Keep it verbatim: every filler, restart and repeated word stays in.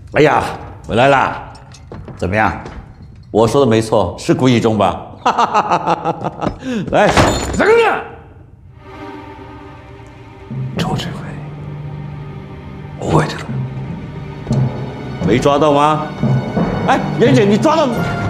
哎呀，回来啦！怎么样？我说的没错，是顾一中吧？哈哈哈哈哈！来，三个人， 周指挥，我的了。 没抓到吗？哎，袁姐，你抓到